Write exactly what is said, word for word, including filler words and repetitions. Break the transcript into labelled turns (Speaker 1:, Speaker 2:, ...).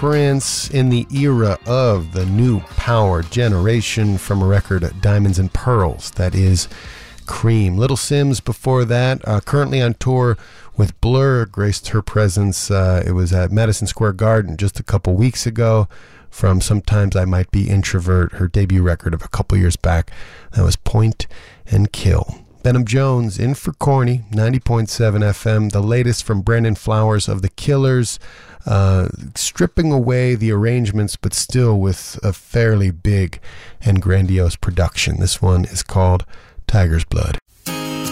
Speaker 1: Prince in the era of the new power generation from a record Diamonds and Pearls, that is Cream. Little Simz before that, uh, currently on tour with Blur, graced her presence. Uh, it was at Madison Square Garden just a couple weeks ago from Sometimes I Might Be Introvert, her debut record of a couple years back. That was Point and Kill. Benham Jones in for Corny, ninety point seven F M, the latest from Brandon Flowers of The Killers, uh, stripping away the arrangements but still with a fairly big and grandiose production. This one is called Tiger's Blood.